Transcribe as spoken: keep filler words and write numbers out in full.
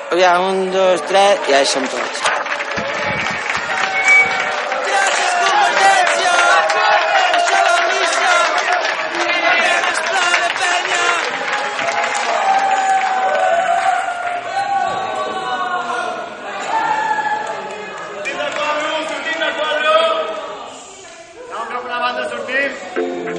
Aviam, un, dos, tres, i ja hi som tots.